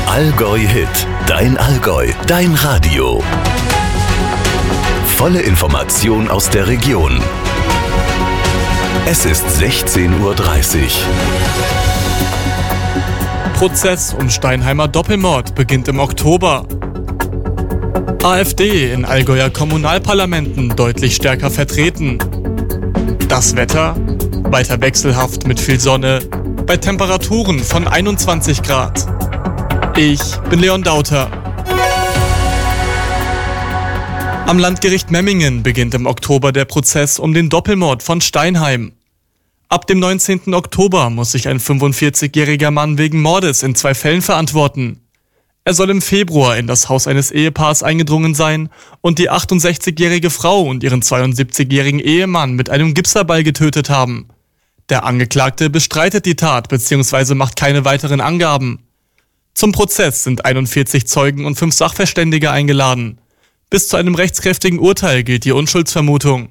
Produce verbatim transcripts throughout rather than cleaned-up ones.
Allgäu Hit, dein Allgäu, dein Radio. Volle Information aus der Region. Es ist sechzehn Uhr dreißig. Prozess um Steinheimer Doppelmord beginnt im Oktober. AfD in Allgäuer Kommunalparlamenten deutlich stärker vertreten. Das Wetter? Weiter wechselhaft mit viel Sonne, bei Temperaturen von einundzwanzig Grad. Ich bin Leon Dauter. Am Landgericht Memmingen beginnt im Oktober der Prozess um den Doppelmord von Steinheim. Ab dem neunzehnten Oktober muss sich ein fünfundvierzigjähriger Mann wegen Mordes in zwei Fällen verantworten. Er soll im Februar in das Haus eines Ehepaars eingedrungen sein und die achtundsechzigjährige Frau und ihren zweiundsiebzigjährigen Ehemann mit einem Gipserball getötet haben. Der Angeklagte bestreitet die Tat bzw. macht keine weiteren Angaben. Zum Prozess sind einundvierzig Zeugen und fünf Sachverständige eingeladen. Bis zu einem rechtskräftigen Urteil gilt die Unschuldsvermutung.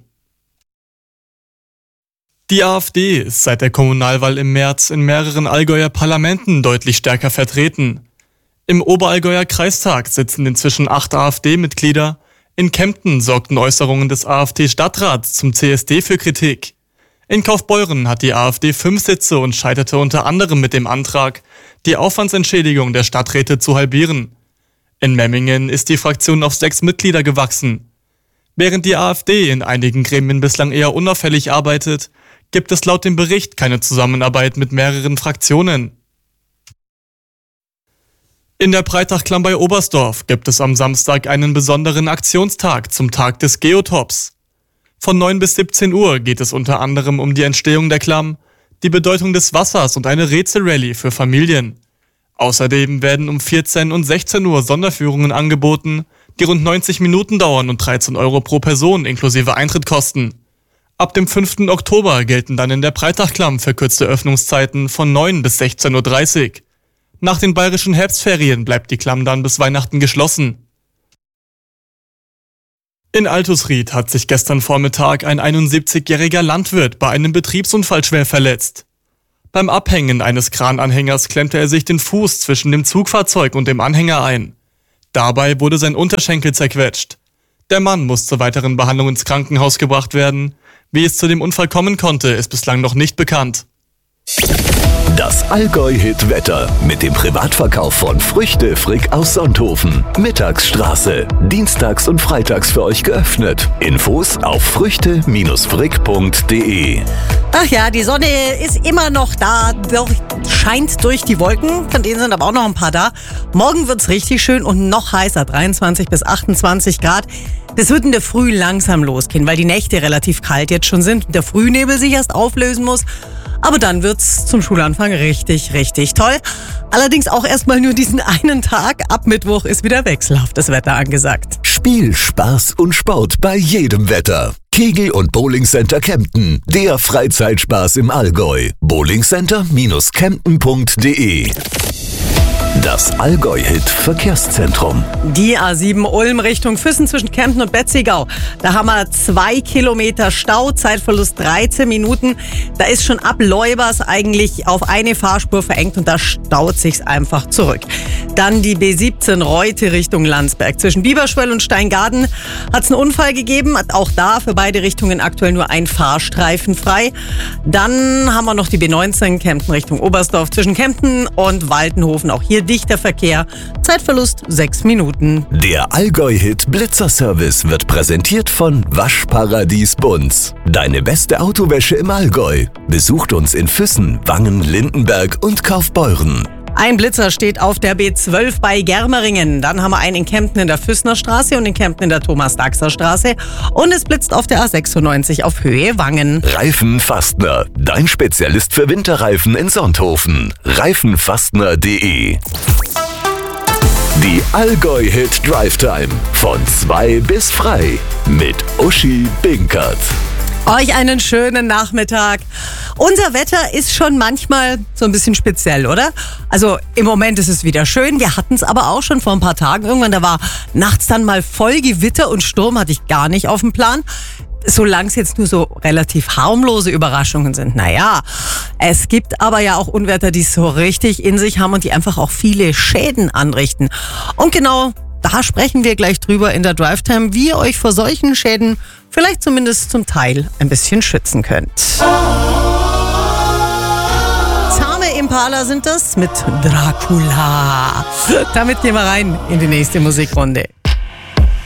Die AfD ist seit der Kommunalwahl im März in mehreren Allgäuer Parlamenten deutlich stärker vertreten. Im Oberallgäuer Kreistag sitzen inzwischen acht AfD-Mitglieder. In Kempten sorgten Äußerungen des AfD-Stadtrats zum C S D für Kritik. In Kaufbeuren hat die AfD fünf Sitze und scheiterte unter anderem mit dem Antrag, die Aufwandsentschädigung der Stadträte zu halbieren. In Memmingen ist die Fraktion auf sechs Mitglieder gewachsen. Während die AfD in einigen Gremien bislang eher unauffällig arbeitet, gibt es laut dem Bericht keine Zusammenarbeit mit mehreren Fraktionen. In der Breitachklamm bei Oberstdorf gibt es am Samstag einen besonderen Aktionstag zum Tag des Geotops. Von neun bis siebzehn Uhr geht es unter anderem um die Entstehung der Klamm, die Bedeutung des Wassers und eine Rätselrallye für Familien. Außerdem werden um vierzehn und sechzehn Uhr Sonderführungen angeboten, die rund neunzig Minuten dauern und dreizehn Euro pro Person inklusive Eintritt kosten. Ab dem fünften Oktober gelten dann in der Breitachklamm verkürzte Öffnungszeiten von neun bis sechzehn Uhr dreißig. Nach den bayerischen Herbstferien bleibt die Klamm dann bis Weihnachten geschlossen. In Altusried hat sich gestern Vormittag ein einundsiebzigjähriger Landwirt bei einem Betriebsunfall schwer verletzt. Beim Abhängen eines Krananhängers klemmte er sich den Fuß zwischen dem Zugfahrzeug und dem Anhänger ein. Dabei wurde sein Unterschenkel zerquetscht. Der Mann muss zur weiteren Behandlung ins Krankenhaus gebracht werden. Wie es zu dem Unfall kommen konnte, ist bislang noch nicht bekannt. Das Allgäu-Hit-Wetter mit dem Privatverkauf von Früchte Frick aus Sonthofen. Mittagsstraße. Dienstags und freitags für euch geöffnet. Infos auf früchte frick punkt de. Ach ja, die Sonne ist immer noch da, doch scheint durch die Wolken, von denen sind aber auch noch ein paar da. Morgen wird's richtig schön und noch heißer, dreiundzwanzig bis achtundzwanzig Grad. Das wird in der Früh langsam losgehen, weil die Nächte relativ kalt jetzt schon sind und der Frühnebel sich erst auflösen muss. Aber dann wird's zum Schulanfang richtig, richtig toll. Allerdings auch erstmal nur diesen einen Tag. Ab Mittwoch ist wieder wechselhaftes Wetter angesagt. Spiel, Spaß und Sport bei jedem Wetter. Kegel- und Bowlingcenter Kempten. Der Freizeitspaß im Allgäu. bowlingcenter Bindestrich kempten punkt de. Das Allgäu-Hit-Verkehrszentrum. Die A sieben Ulm Richtung Füssen zwischen Kempten und Betzigau. Da haben wir zwei Kilometer Stau, Zeitverlust dreizehn Minuten. Da ist schon ab Leubers eigentlich auf eine Fahrspur verengt und da staut sich's einfach zurück. Dann die B siebzehn Reute Richtung Landsberg. Zwischen Bieberschwell und Steingaden hat's einen Unfall gegeben. Auch da für beide Richtungen aktuell nur ein Fahrstreifen frei. Dann haben wir noch die B neunzehn Kempten Richtung Oberstdorf zwischen Kempten und Waltenhofen. Auch hier dichter Verkehr. Zeitverlust sechs Minuten. Der Allgäu-Hit Blitzerservice wird präsentiert von Waschparadies Bunz. Deine beste Autowäsche im Allgäu. Besucht uns in Füssen, Wangen, Lindenberg und Kaufbeuren. Ein Blitzer steht auf der B zwölf bei Germeringen. Dann haben wir einen in Kempten in der Füssner Straße und in Kempten in der Thomas-Daxer Straße. Und es blitzt auf der A sechsundneunzig auf Höhe Wangen. Reifenfastner, dein Spezialist für Winterreifen in Sonthofen. reifenfastner punkt de. Die Allgäu-Hit Drive Time. Von zwei bis frei. Mit Uschi Binkert. Euch einen schönen Nachmittag. Unser Wetter ist schon manchmal so ein bisschen speziell, oder? Also im Moment ist es wieder schön. Wir hatten es aber auch schon vor ein paar Tagen. Irgendwann, da war nachts dann mal voll Gewitter und Sturm, hatte ich gar nicht auf dem Plan. solange es jetzt nur so relativ harmlose Überraschungen sind. Naja, es gibt aber ja auch Unwetter, die es so richtig in sich haben und die einfach auch viele Schäden anrichten. Und genau da sprechen wir gleich drüber in der Drive-Time, wie ihr euch vor solchen Schäden vielleicht zumindest zum Teil ein bisschen schützen könnt. Tame Impala sind das mit Dracula. Damit gehen wir rein in die nächste Musikrunde.